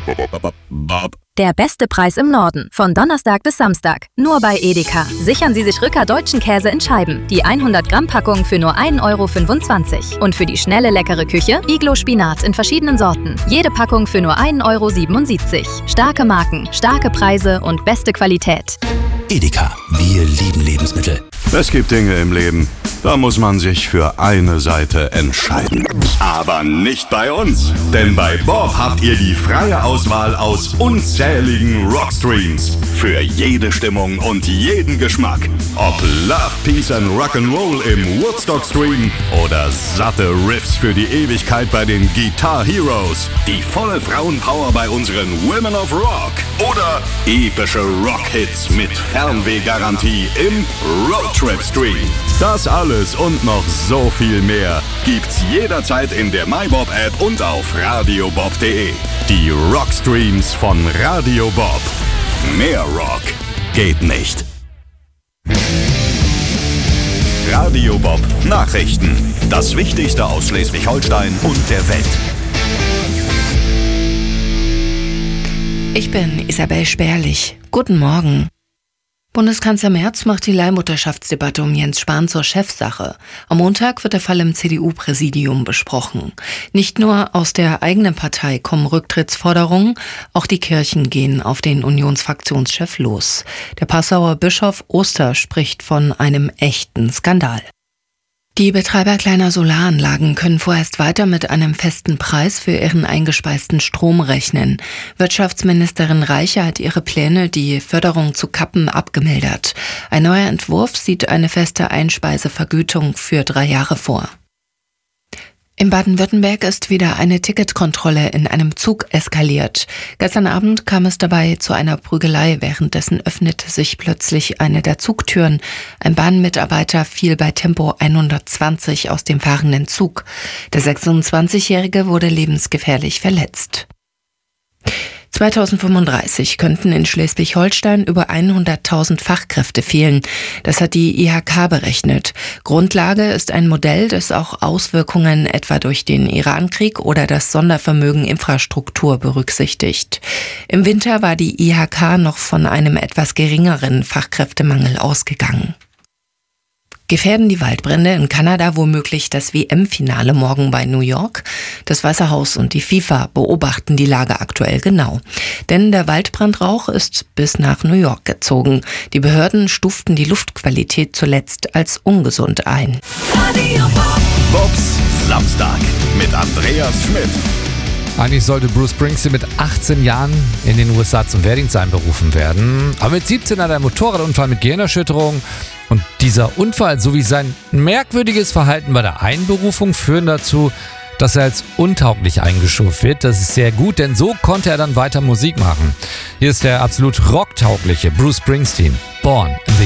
Bob. Der beste Preis im Norden. Von Donnerstag bis Samstag. Nur bei Edeka. Sichern Sie sich Rücker deutschen Käse in Scheiben. Die 100-Gramm-Packung für nur 1,25 €. Und für die schnelle, leckere Küche Iglo Spinat in verschiedenen Sorten. Jede Packung für nur 1,77 €. Starke Marken, starke Preise und beste Qualität. Edeka. Wir lieben Lebensmittel. Es gibt Dinge im Leben, da muss man sich für eine Seite entscheiden. Aber nicht bei uns. Denn bei Bob habt ihr die freie Auswahl aus unzähligen Rockstreams. Für jede Stimmung und jeden Geschmack. Ob Love, Peace and Rock'n'Roll im Woodstock-Stream oder satte Riffs für die Ewigkeit bei den Guitar Heroes. Die volle Frauenpower bei unseren Women of Rock. Oder epische Rockhits mit Fernwehgarantie im Roadtrip-Stream. Das alles und noch so viel mehr gibt's jederzeit in der MyBob-App und auf radiobob.de. Die Rockstreams von Radio Bob. Mehr Rock geht nicht. Radio Bob Nachrichten. Das Wichtigste aus Schleswig-Holstein und der Welt. Ich bin Isabel Sperlich. Guten Morgen. Bundeskanzler Merz macht die Leihmutterschaftsdebatte um Jens Spahn zur Chefsache. Am Montag wird der Fall im CDU-Präsidium besprochen. Nicht nur aus der eigenen Partei kommen Rücktrittsforderungen, auch die Kirchen gehen auf den Unionsfraktionschef los. Der Passauer Bischof Oster spricht von einem echten Skandal. Die Betreiber kleiner Solaranlagen können vorerst weiter mit einem festen Preis für ihren eingespeisten Strom rechnen. Wirtschaftsministerin Reiche hat ihre Pläne, die Förderung zu kappen, abgemildert. Ein neuer Entwurf sieht eine feste Einspeisevergütung für 3 Jahre vor. In Baden-Württemberg ist wieder eine Ticketkontrolle in einem Zug eskaliert. Gestern Abend kam es dabei zu einer Prügelei. Währenddessen öffnete sich plötzlich eine der Zugtüren. Ein Bahnmitarbeiter fiel bei Tempo 120 aus dem fahrenden Zug. Der 26-Jährige wurde lebensgefährlich verletzt. 2035 könnten in Schleswig-Holstein über 100.000 Fachkräfte fehlen. Das hat die IHK berechnet. Grundlage ist ein Modell, das auch Auswirkungen etwa durch den Irankrieg oder das Sondervermögen Infrastruktur berücksichtigt. Im Winter war die IHK noch von einem etwas geringeren Fachkräftemangel ausgegangen. Gefährden die Waldbrände in Kanada womöglich das WM-Finale morgen bei New York? Das Weiße Haus und die FIFA beobachten die Lage aktuell genau. Denn der Waldbrandrauch ist bis nach New York gezogen. Die Behörden stuften die Luftqualität zuletzt als ungesund ein. Bobs Samstag mit Andreas Schmidt. Eigentlich sollte Bruce Springsteen mit 18 Jahren in den USA zum Wehrdienst einberufen werden. Aber mit 17 hat er einen Motorradunfall mit Gehirnerschütterung. Und dieser Unfall sowie sein merkwürdiges Verhalten bei der Einberufung führen dazu, dass er als untauglich eingestuft wird. Das ist sehr gut, denn so konnte er dann weiter Musik machen. Hier ist der absolut rocktaugliche Bruce Springsteen, Born in the